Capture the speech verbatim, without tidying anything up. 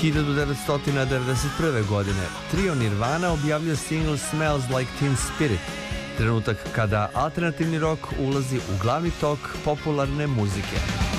hiljadu devetsto devedeset prve. godine trio Nirvana objavljuje single Smells Like Teen Spirit, trenutak kada alternativni rock ulazi u glavni tok popularne muzike.